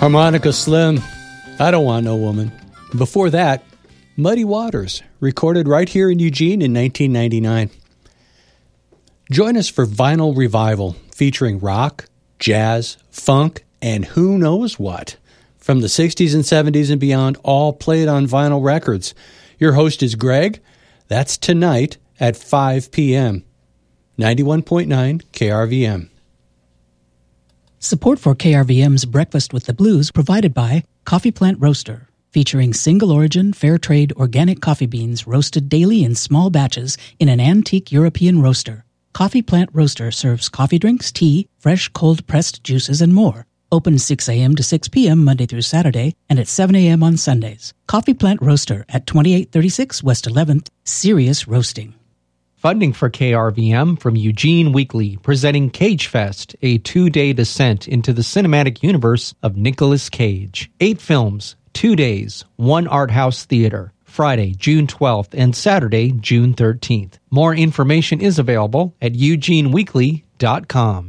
Harmonica Slim, I Don't Want No Woman. Before that, Muddy Waters, recorded right here in Eugene in 1999. Join us for Vinyl Revival, featuring rock, jazz, funk, and who knows what. From the 60s and 70s and beyond, all played on vinyl records. Your host is Greg. That's tonight at 5 p.m. 91.9 KRVM. Support for KRVM's Breakfast with the Blues provided by Coffee Plant Roaster, featuring single-origin, fair-trade organic coffee beans roasted daily in small batches in an antique European roaster. Coffee Plant Roaster serves coffee drinks, tea, fresh cold-pressed juices, and more. Open 6 a.m. to 6 p.m. Monday through Saturday and at 7 a.m. on Sundays. Coffee Plant Roaster at 2836 West 11th, Serious Roasting. Funding for KRVM from Eugene Weekly, presenting Cage Fest, a 2-day descent into the cinematic universe of Nicolas Cage. 8 films, 2 days, 1 art house theater. Friday, June 12th and Saturday, June 13th. More information is available at eugeneweekly.com.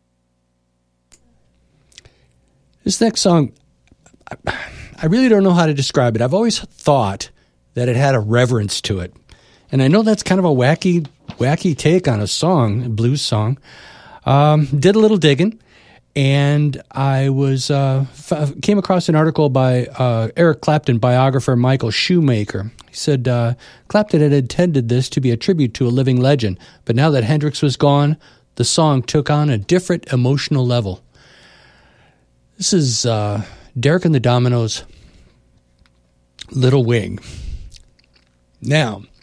This next song, I really don't know how to describe it. I've always thought that it had a reverence to it. And I know that's kind of a wacky take on a song, a blues song. Did a little digging, and I was came across an article by Eric Clapton biographer Michael Shoemaker. He said Clapton had intended this to be a tribute to a living legend, but now that Hendrix was gone, the song took on a different emotional level. This is Derek and the Dominoes' Little Wing. Now,